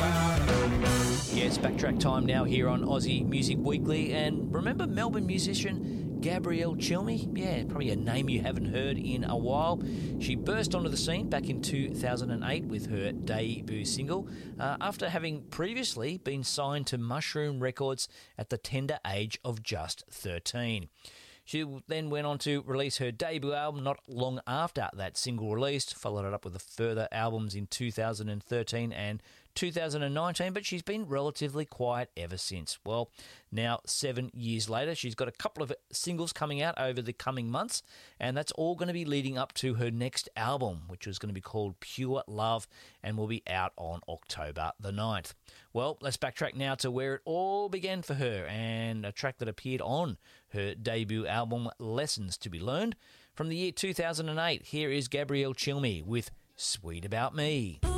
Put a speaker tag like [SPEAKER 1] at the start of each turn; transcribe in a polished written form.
[SPEAKER 1] Yeah, it's backtrack time now here on Aussie Music Weekly. And remember Melbourne musician Gabrielle Chilmi? Yeah, probably a name you haven't heard in a while. She burst onto the scene back in 2008 with her debut single after having previously been signed to Mushroom Records at the tender age of just 13. She then went on to release her debut album not long after that single released, followed it up with further albums in 2013 and 2019, but she's been relatively quiet ever since. Well, now 7 years later, she's got a couple of singles coming out over the coming months, and that's all going to be leading up to her next album, which is going to be called Pure Love and will be out on October the 9th. Well, let's backtrack now to where it all began for her and a track that appeared on her debut album, Lessons to be Learned. From the year 2008, here is Gabrielle Chilmi with Sweet About Me.